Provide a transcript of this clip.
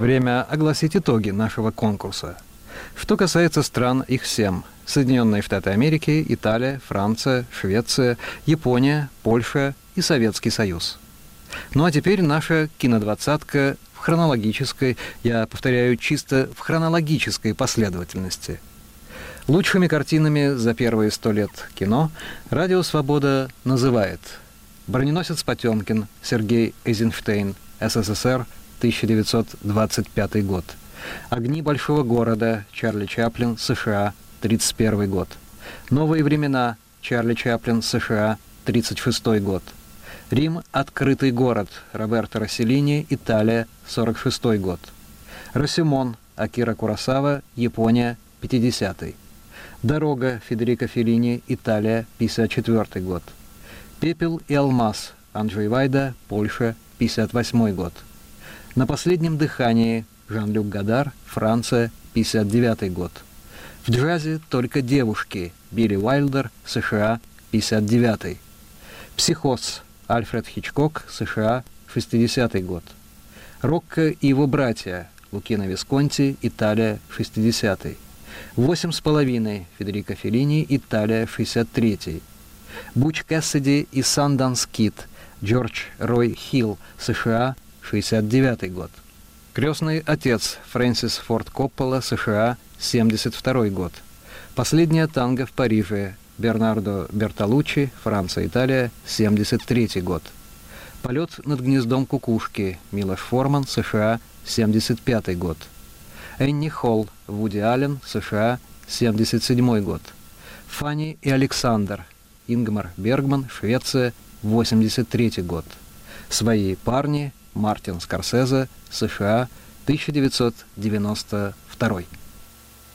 Время огласить итоги нашего конкурса. Что касается стран, их 7. Соединенные Штаты Америки, Италия, Франция, Швеция, Япония, Польша и Советский Союз. Ну а теперь наша кинодвадцатка в хронологической, я повторяю, чисто в хронологической последовательности. Лучшими картинами за первые 100 лет кино «Радио Свобода» называет «Броненосец Потемкин» Сергей Эйзенштейн, СССР, 1925 год. «Огни большого города» Чарли Чаплин, США, 1931 год. «Новые времена» Чарли Чаплин, США, 1936 год. «Рим. Открытый город» Роберто Росселлини, Италия, 1946 год. «Росимон» Акира Куросава, Япония, 50-й. «Дорога» Федерико Феллини, Италия, 1954 год. «Пепел и алмаз» Анджей Вайда, Польша, 1958 год. «На последнем дыхании» Жан-Люк Годар, Франция, 1959 год. «В джазе только девушки» Билли Уайлдер, США, 1959. «Психоз» Альфред Хичкок, США, 60-й год. «Рокко и его братья» Лукино Висконти, Италия, 60-й. «8,5» Федерико Феллини, Италия, 63-й. «Буч Кэссиди и Санданс Кид» Джордж Рой Хилл, США, 69-й год. «Крестный отец» Фрэнсис Форд Коппола, США, 72-й год. «Последняя танго в Париже» Бернардо Бертолуччи, Франция, Италия, 73-й год. «Полет над гнездом кукушки» Милош Форман, США, 75-й год. «Энни Холл» Вуди Аллен, США, 77-й год. «Фанни и Александр» Ингмар Бергман, Швеция, 83-й год. «Свои парни» Мартин Скорсезе, США, 1992.